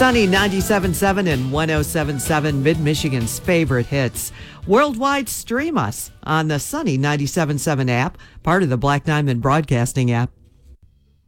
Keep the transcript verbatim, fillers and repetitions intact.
Sunny ninety-seven point seven and one oh seven point seven, Mid-Michigan's favorite hits. Worldwide, stream us on the Sunny ninety-seven point seven app, part of the Black Diamond Broadcasting app.